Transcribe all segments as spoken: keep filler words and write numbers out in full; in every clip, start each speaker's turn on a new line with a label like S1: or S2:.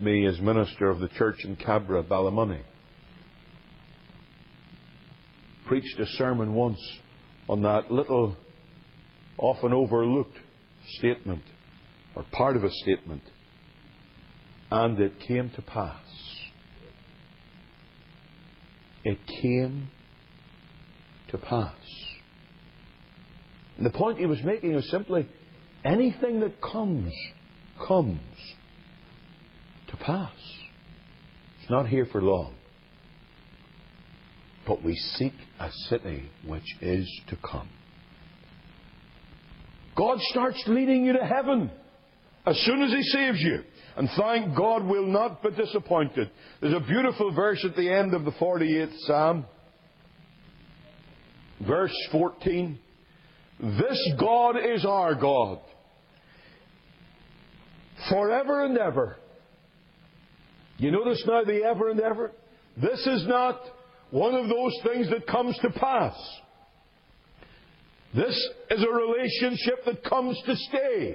S1: me as minister of the church in Cabra, Ballymoney. Preached a sermon once on that little, often overlooked statement, or part of a statement. And it came to pass. It came to pass. And the point he was making is simply, anything that comes, comes to pass. It's not here for long. But we seek a city which is to come. God starts leading you to heaven as soon as He saves you. And thank God we'll not be disappointed. There's a beautiful verse at the end of the forty-eighth Psalm. Verse fourteen. This God is our God, forever and ever. You notice now the ever and ever? This is not one of those things that comes to pass. This is a relationship that comes to stay.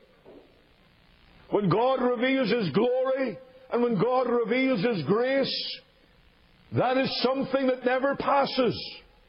S1: When God reveals His glory and when God reveals His grace, that is something that never passes.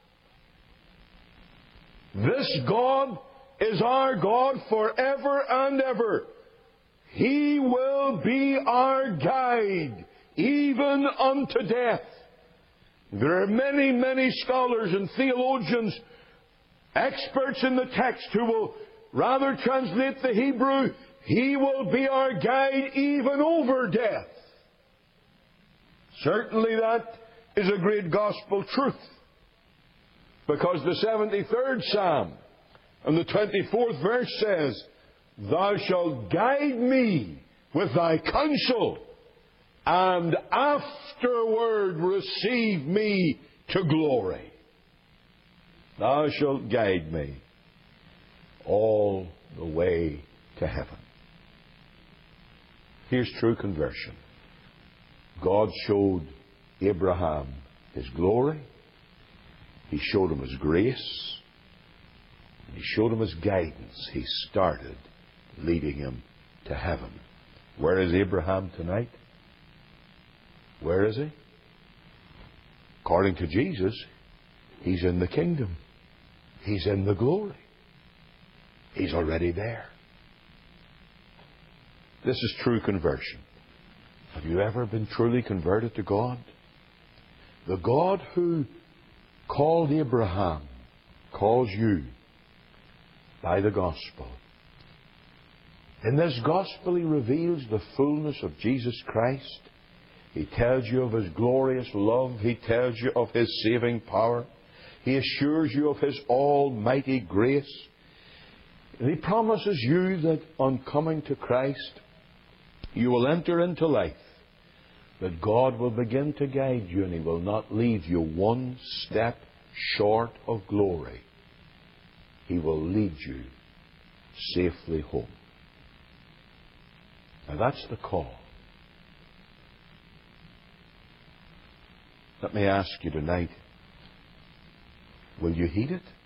S1: This God is our God forever and ever. He will be our guide, even unto death. There are many, many scholars and theologians, experts in the text, who will rather translate the Hebrew, He will be our guide even over death. Certainly that is a great gospel truth. Because the seventy-third Psalm and the twenty-fourth verse says, Thou shalt guide me with Thy counsel, and afterward receive me to glory. Thou shalt guide me all the way to heaven. Here's true conversion. God showed Abraham His glory. He showed him His grace. And He showed him His guidance. He started leading him to heaven. Where is Abraham tonight? Where is he? According to Jesus, he's in the kingdom. He's in the glory. He's already there. This is true conversion. Have you ever been truly converted to God? The God who called Abraham calls you by the gospel. In this gospel He reveals the fullness of Jesus Christ. He tells you of His glorious love. He tells you of His saving power. He assures you of His almighty grace. And He promises you that on coming to Christ, you will enter into life, that God will begin to guide you and He will not leave you one step short of glory. He will lead you safely home. Now that's the call. Let me ask you tonight, will you heed it?